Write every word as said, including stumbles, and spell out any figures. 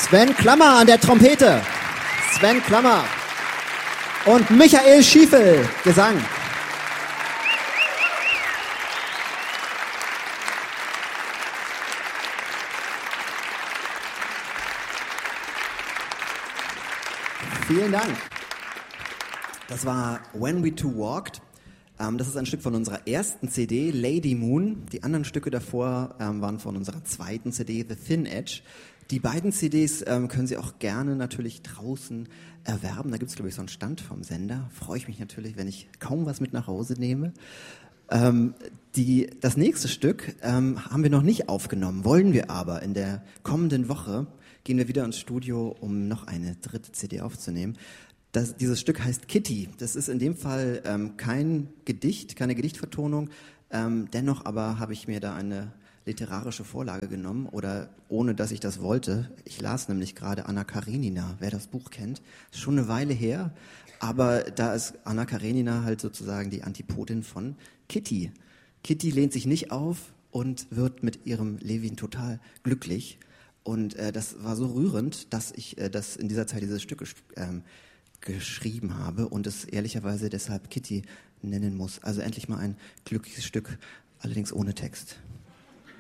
Sven Klammer an der Trompete. Sven Klammer. Und Michael Schiefel, Gesang. Vielen Dank. Das war When We Two Walked. Ähm, das ist ein Stück von unserer ersten C D, Lady Moon. Die anderen Stücke davor ähm, waren von unserer zweiten C D, The Thin Edge. Die beiden C Ds ähm, können Sie auch gerne natürlich draußen erwerben. Da gibt es, glaube ich, so einen Stand vom Sender. Freue ich mich natürlich, wenn ich kaum was mit nach Hause nehme. Ähm, die, das nächste Stück ähm, haben wir noch nicht aufgenommen, wollen wir aber. In der kommenden Woche gehen wir wieder ins Studio, um noch eine dritte C D aufzunehmen. Das, dieses Stück heißt Kitty. Das ist in dem Fall ähm, kein Gedicht, keine Gedichtvertonung. Ähm, dennoch aber habe ich mir da eine literarische Vorlage genommen, oder ohne dass ich das wollte. Ich las nämlich gerade Anna Karenina, wer das Buch kennt. Ist schon eine Weile her, aber da ist Anna Karenina halt sozusagen die Antipodin von Kitty. Kitty lehnt sich nicht auf und wird mit ihrem Levin total glücklich. Und äh, das war so rührend, dass ich äh, das in dieser Zeit dieses Stück ähm, geschrieben habe und es ehrlicherweise deshalb Kitty nennen muss. Also endlich mal ein glückliches Stück, allerdings ohne Text.